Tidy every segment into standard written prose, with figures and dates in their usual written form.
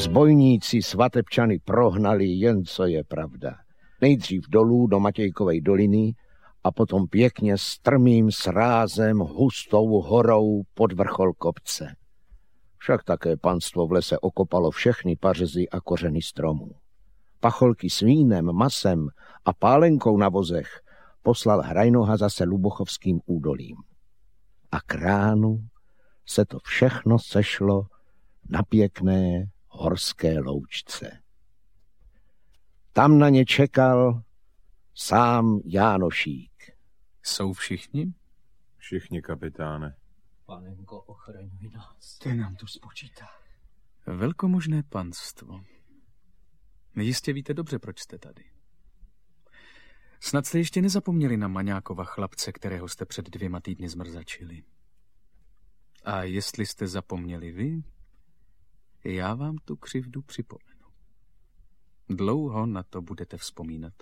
Zbojníci svatebčany prohnali jen, co je pravda. Nejdřív dolů do Matějkovej doliny a potom pěkně strmým srázem hustou horou pod vrchol kopce. Však také panstvo v lese okopalo všechny pařezy a kořeny stromů. Pacholky s vínem, masem a pálenkou na vozech poslal Hrajnoha zase Lubochovským údolím. A k ránu se to všechno sešlo na pěkné horské loučce. Tam na ně čekal sám Jánošík. Jsou všichni? Všichni, kapitáne. Panenko, ochraňuj nás. Ty nám to spočítá. Velkomožné panstvo. Jistě víte dobře, proč jste tady. Snad jste ještě nezapomněli na Maňákova chlapce, kterého jste před 2 týdny zmrzačili. A jestli jste zapomněli vy, já vám tu křivdu připomenu. Dlouho na to budete vzpomínat.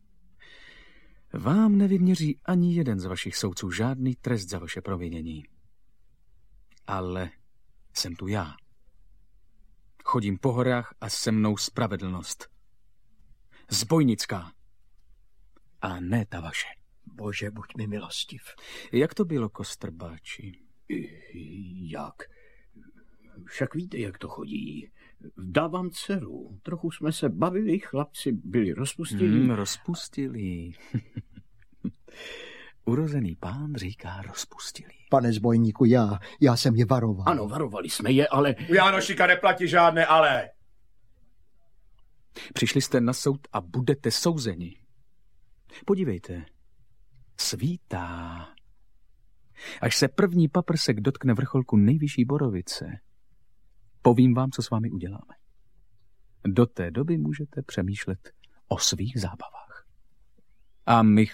Vám nevyměří ani jeden z vašich soudců žádný trest za vaše provinění. Ale jsem tu já. Chodím po horách a se mnou spravedlnost. Zbojnická. A ne ta vaše. Bože, buď mi milostiv. Jak to bylo, Kostrbáči? Jak? Však víte, jak to chodí. Vdávám dceru. Trochu jsme se bavili, chlapci byli rozpustilí. Rozpustilí. Urozený pán říká rozpustilí. Pane zbojníku, já jsem je varoval. Ano, varovali jsme je, ale... U Jánošíka neplatí žádné ale. Přišli jste na soud a budete souzeni. Podívejte. Svítá. Až se první paprsek dotkne vrcholku nejvyšší borovice, povím vám, co s vámi uděláme. Do té doby můžete přemýšlet o svých zábavách. A my